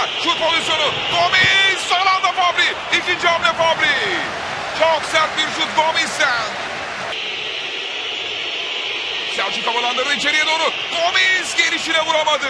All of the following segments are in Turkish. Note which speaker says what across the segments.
Speaker 1: Şut pozisyonu. Gomis son anda Fabri. İkinci hamle Fabri. Çok sert bir şut Gomis'ten. Selçuk havalandırdı içeriye doğru. Gomis gelişine vuramadı.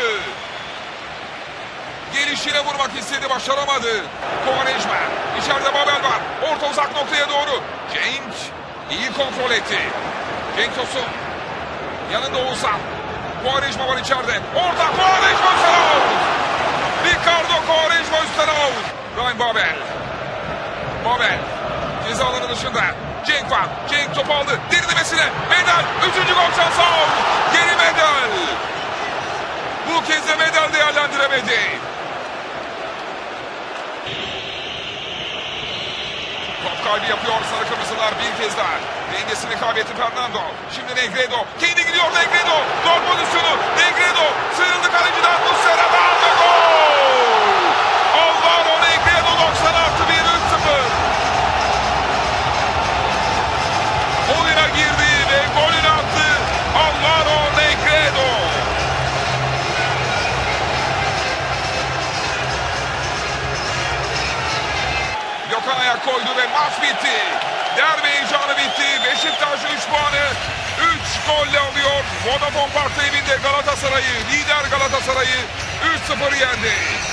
Speaker 1: Gelişine vurmak istedi, başaramadı. Quaresma. İçeride Babel var. Orta uzak noktaya doğru. Cenk iyi kontrol etti. Cenk Tosun. Yanında Oğuzhan. Quaresma var içeride. Orta Quaresma üstten out. Ricardo Quaresma üstten out. Ryan Babel. Babel. Ceza alanı dışında. Cenk var. Cenk topu aldı. Derinlemesine. Medel. Üçüncü gol şansı out. Geri Medel. Bu kez de Medel değerlendiremedi. Top kaybı yapıyor sarı kırmızılar bir kez daha. Dengesini kaybetti Fernando. Şimdi Negredo. Kendi gidiyor Negredo. Gol pozisyonu. Negredo. Sıyrıldı kaleciden. Muslera'dan ve gol. Alvaro Negredo 90 artı 1 3-0. Oyuna girdi ve golünü attı. Alvaro Negredo. Gökhan ayak koydu ve maç bitti. Derbi heyecanı bitti. Beşiktaş 3 puanı 3 golle alıyor. Vodafone Park'ta evinde Galatasaray'ı, lider Galatasaray'ı 3-0 yendi.